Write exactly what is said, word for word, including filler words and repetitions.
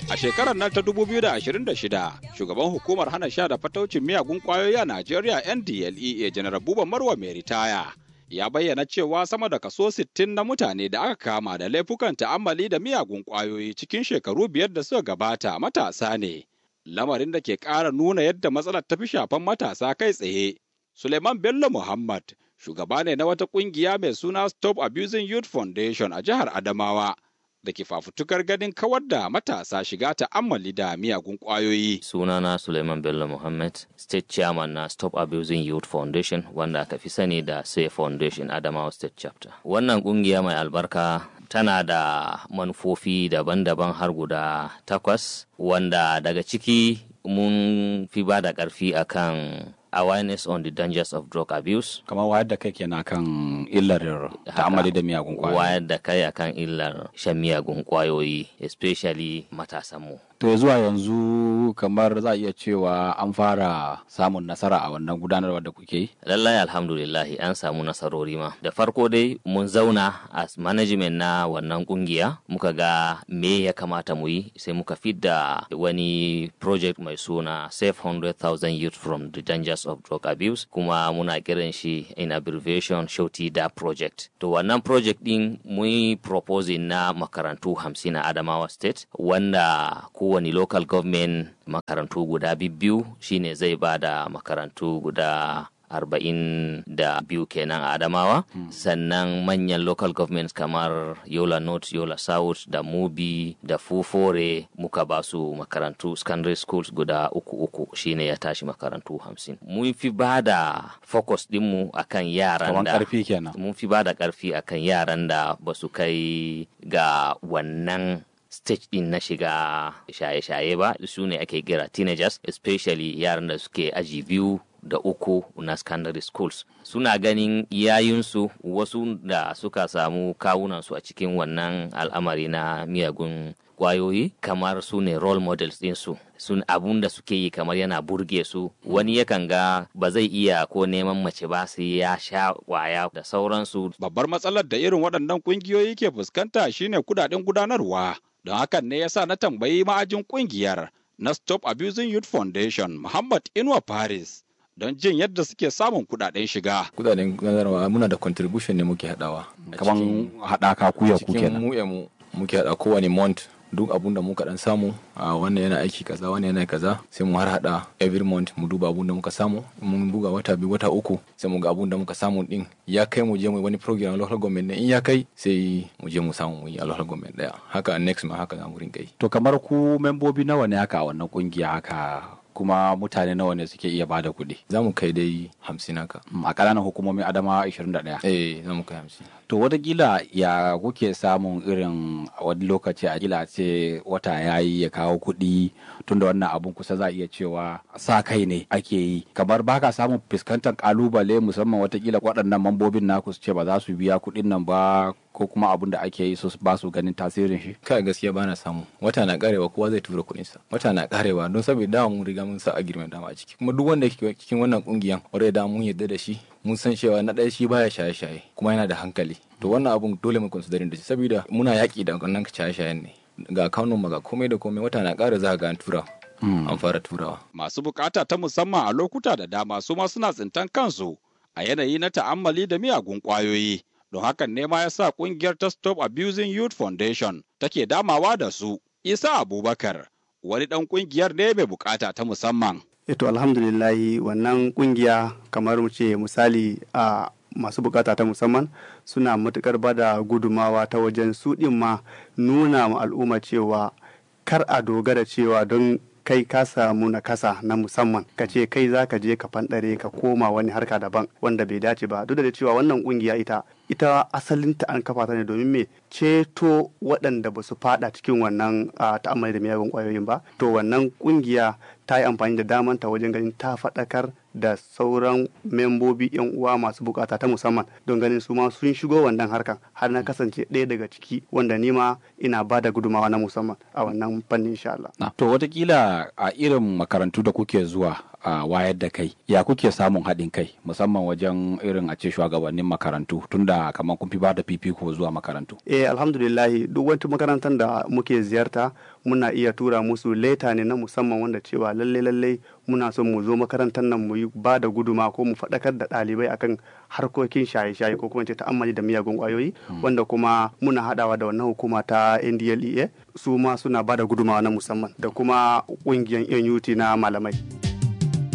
A shekarar nan ta dubu biyu da ashirin da shida, shugaban hukumar hana sha da fataucin miyagun kwayoyi a Najeriya N D L E A Janar Buba Marwa mai ritaya ya bayyana cewa sama da kaso sittin na mutane da aka kama da laifukan ta'ammali da miyagun kwayoyi cikin shekaru biyar da suka gabata matasa ne. Lamarin da ke ƙara nuna yadda matsalar ta fi shafan matasa kai tsaye. Suleiman Bello Muhammad, shugaba ne na wata ƙungiya mai suna Stop Abusing Youth Foundation a jihar Adamawa, da ke fafutukar ganin kawar da matasa shiga ta'ammali da miyagun ƙwayoyi. Sunana Suleiman Bello Muhammad, State Chairman na Stop Abusing Youth Foundation, wanda aka fi sani da Safe Foundation Adamawa State Chapter. Wannan ƙungiya mai albarka tana da manufofi daban-daban har guda takwas, wanda daga ciki mun fi ba da ƙarfi akan awareness on the dangers of drug abuse. Kamar wayar da kai kenan kan illar ta'ammali da miyagun kwayoyi. Wayar da kai akan illar shan miyagun kwayoyi, especially matasanmu. To zuwa yanzu kamar za a iya cewa an fara samun nasara a wannan gudanarwa da kuke yi? Lallai alhamdulillahi an samu nasarori ma. Da farko dai mun zauna as management na wannan kungiya muka ga me ya kamata mu yi, sai muka fidda wani project mai suna Save one hundred thousand Youth from the Dangers of Drug Abuse, kuma muna kiran shi in abbreviation SHOTIDA project. To wannan project din mun yi proposing na makarantu hamsin a Adamawa State, wanda kowane local government makarantu guda biyu shine zai ba da makarantu guda arba'in da biyu kenan a Adamawa. Hmm. Sannan manyan local governments kamar Yola North, Yola South da Mubi da Fufore muka ba su makarantu secondary schools guda uku uku, shine ya tashi makarantu hamsin. Mun fi ba da focus dinmu akan yaran da mun fi ba da karfi akan yaran da ba su kai ga wannan stage din na shiga shaye-shaye ba, su ne ake kira teenagers, especially yaran da suke aji biyu da uku na secondary schools. Suna ganin yayinsu wasu da suka samu kawunansu a cikin wannan al'amari na miyagun kwayoyi kamar su ne role models ɗinsu, sun abun da suke yi kamar yana burge su. Wani yakan ga ba zai iya ko neman mace ba sai ya sha kwaya da sauransu. Babbar matsalar da irin waɗannan ƙungiyoyi ke fuskanta shine kudaden gudanarwa. Don hakan ne yasa na tambayi ma'ajin ƙungiyar na Stop Abusing Youth Foundation Muhammad Inuwa Paris don jin yadda suke samun kudaden shiga. Kudaden gudanarwa muna da contribution ne muke haɗawa. Kaman haɗaka kuya ku kenan. Cikin mu muke haɗa kowane month. Duk abun da muka dan samu a wannan yana aiki kaza wannan yana kaza, sai mu har hada every month mu duba abun da muka samu. Mun buga wata biyu wata uku sai mu ga abun da muka samu din ya kai mu je mu wani program local government ne, in ya kai sai mu je mu samu mu yi a local government daya. Haka next ma haka za mu rinka yi. To kamar ku membobi nawa ne haka a wannan kungiya haka, kuma mutane nawa ne suke iya bada kuɗi? Za mu kai dai hamsin haka. A ƙananan hukumomin Adamawa ashirin da ɗaya? Eh, za mu kai hamsin. To watakila ya kuke samun irin wani lokaci a gila ce wata ya yi ya kawo kuɗi, tunda wannan abun kusa za a iya cewa sa kai ne ake yi. Kamar baka samun fuskantar kalubale musamman watakila waɗannan mambobin naku su ce ba za su biya kuɗin nan ba, ko kuma abun da ake yi su ba su ganin tasirin shi? Kai gaskiya bana samu. Wata na karewa kowa zai tura kuɗin sa. Wata na karewa don saboda dama mun riga mun sa agreement dama a ciki. Kuma duk wanda yake cikin wannan kungiyan already da mun yarda da shi. Mun san cewa na ɗaya shi baya shaye-shaye kuma yana da hankali. To wannan abun dole mu considering da shi saboda muna yaki da wannan shaye-shayen ne. Ga kanun ga komai da komai wata na ƙara za ga an tura. An fara turawa. Masu bukata ta musamman a lokuta da dama su ma suna tsintan kansu a yanayi na ta'ammali da miyagun kwayoyi. Don hakan ne ma ya sa kungiyar ta Stop Abusing Youth Foundation take damawa da su. Isa Abubakar wani dan kungiyar ne mai bukata ta musamman. Eto alhamdulillahi wannan kungiya kamar mu ce misali a masu bukata ta musamman suna matukar bada gudumawa ta wajen su din ma nuna ma al'umma cewa kar a dogara cewa don kai ka samu na kasa na musamman ka ce kai za ka je ka fanɗare ka koma wani harka daban wanda bai dace ba. Duk da cewa wannan kungiya ita ita asalinta an kafa ta ne domin me ceto waɗanda ba su fada cikin wannan ta'ammali da miyagun ƙwayoyin ba. To wannan kungiya ta yi amfani da damanta wajen ganin ta faɗakar da sauran membobi yan uwa masu bukata ta musamman don ganin su ma sun shigo wannan harkan, har na kasance ɗaya daga ciki wanda ni ma ina ba da gudumawa na musamman a wannan fannin insha Allah. To watakila a irin makarantu da kuke zuwa uh, wayar da kai. Ya kuke samun haɗin kai musamman wajen irin a ce shugabannin makarantu tunda kamar kun fi ba da fifiko zuwa makarantu? Eh alhamdulillah duk wata makarantar da muke ziyarta muna iya tura musu leta ne na musamman wanda cewa lalle lalle muna son mu zo makarantar nan mu yi ba da guduma ko mu faɗakar da ɗalibai akan harkokin shaye-shaye ko kuma ce ta'ammali da miyagun ƙwayoyi hmm. wanda kuma muna haɗawa da wannan hukuma ta N D L E A su ma suna ba da gudumawa na musamman da kuma ƙungiyar N U T na malamai.